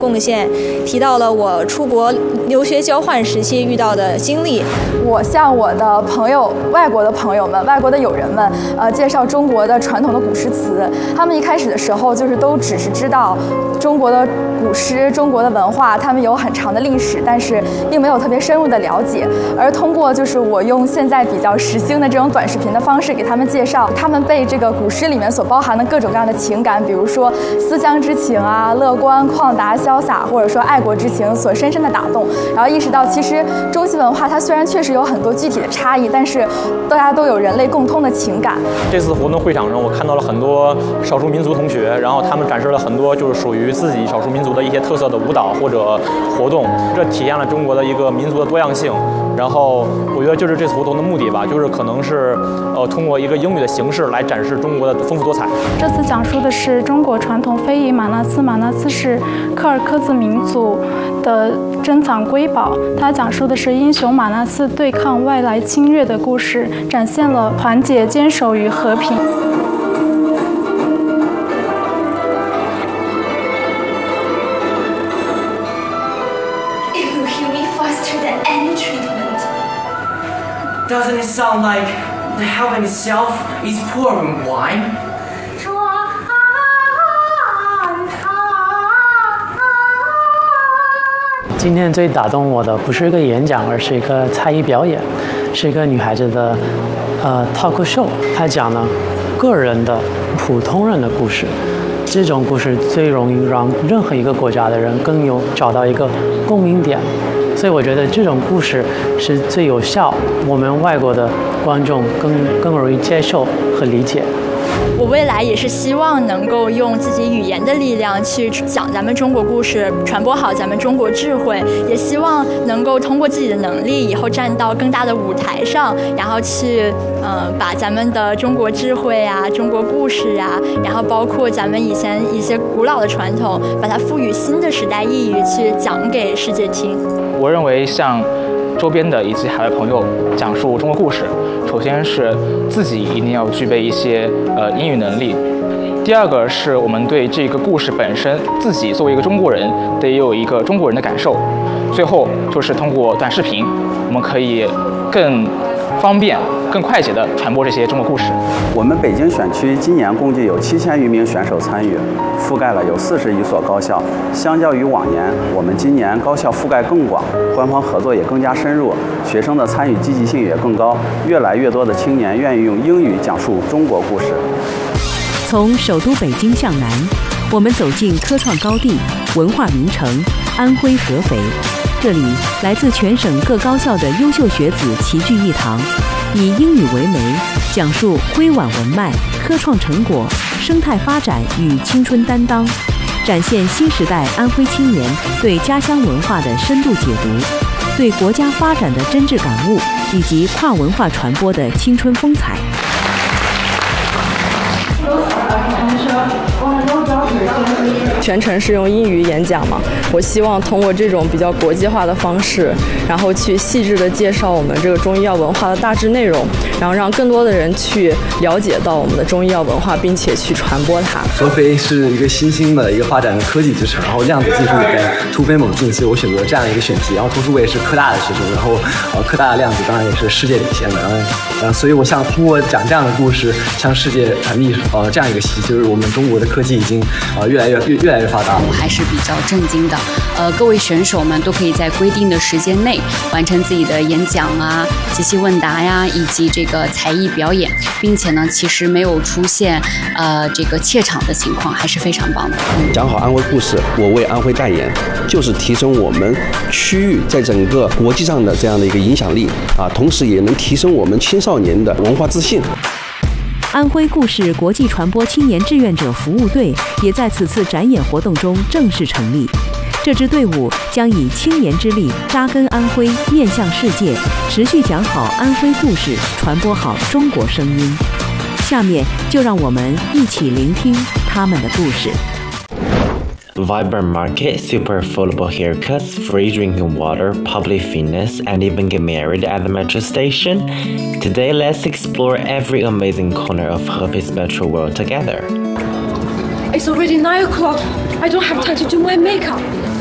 贡献，提到了我出国留学交换时期遇到的经历。 我向我的朋友、外国的朋友们、外国的友人们，介绍中国的传统的古诗词。他们一开始的时候都只是知道中国的古诗、中国的文化，他们有很长的历史，但是并没有特别深入的了解。而通过我用现在比较时兴的这种短视频的方式给他们介绍，他们被这个古诗里面所包含的各种各样的情感，比如说思乡之情啊、乐观、旷达、潇洒，或者说爱国之情所深深的打动，然后意识到其实中西文化它虽然确实有很多具体的差异，但是大家都有人类共通的情感。 这次活动会场上，我看到了很多少数民族同学，然后他们展示了很多属于自己少数民族的一些特色的舞蹈或者活动，这体现了中国的一个民族的多样性。然后我觉得这次活动的目的吧，可能是通过一个英语的形式来展示中国的丰富多彩。 这次讲述的是中国传统非遗马纳斯，马纳斯是柯尔克孜民族的珍藏瑰宝。它讲述的是英雄马纳斯对抗外来侵略的故事，展现了团结、坚守与和平。 Doesn't it sound like the heaven itself is pouring wine? 今天最打动我的不是一个演讲，而是一个才艺表演，是一个女孩子的talk show。她讲了个人的普通人的故事，这种故事最容易让任何一个国家的人找到一个共鸣点。所以我觉得这种故事是最有效，我们外国的观众更容易接受和理解。 我未来也是希望能够用自己语言的力量去讲咱们中国故事，传播好咱们中国智慧，也希望能够通过自己的能力，以后站到更大的舞台上，然后去把咱们的中国智慧啊、中国故事啊，然后包括咱们以前一些古老的传统，把它赋予新的时代意义，去讲给世界听。 我认为向周边的以及海外朋友讲述中国故事，首先是自己一定要具备一些英语能力，第二个是我们对这个故事本身自己作为一个中国人得有一个中国人的感受，最后就是通过短视频，我们可以更方便、更快捷地传播这些中国故事。 我们北京选区今年共计有7000余名选手参与，覆盖了有41所高校。相较于往年，我们今年高校覆盖更广，官方合作也更加深入，学生的参与积极性也更高。越来越多的青年愿意用英语讲述中国故事。 从首都北京向南，我们走进科创高地、文化名城安徽合肥。这里来自全省各高校的优秀学子齐聚一堂，以英语为媒，讲述徽皖文脉、科创成果、生态发展与青春担当，展现新时代安徽青年对家乡文化的深度解读，对国家发展的真挚感悟，以及跨文化传播的青春风采。 全程是用英语演讲嘛，我希望通过这种比较国际化的方式，然后去细致的介绍我们这个中医药文化的大致内容，然后让更多的人去了解到我们的中医药文化，并且去传播它。 合肥是一个新兴的一个发展的科技之城，然后量子技术里面突飞猛进，所以我选择这样一个选题。然后同时我也是科大的学生，然后科大的量子当然也是世界领先的，所以我想通过讲这样的故事，向世界传递这样一个信息，就是我们中国的科技已经越来越发达。 我还是比较震惊的，各位选手们都可以在规定的时间内完成自己的演讲啊、即席问答呀，以及这个才艺表演，并且呢，其实没有出现这个怯场的情况，还是非常棒的。 讲好安徽故事，我为安徽代言，就是提升我们区域在整个国际上的这样的一个影响力啊，同时也能提升我们青少年的文化自信。 安徽故事国际传播青年志愿者服务队也在此次展演活动中正式成立。这支队伍将以青年之力扎根安徽，面向世界，持续讲好安徽故事，传播好中国声音。下面就让我们一起聆听他们的故事。 Vibrant market, super affordable haircuts, free drinking water, public fitness, and even get married at the metro station. Today, let's explore every amazing corner of Hefei's metro world together. It's already 9 o'clock. I don't have time to do my makeup.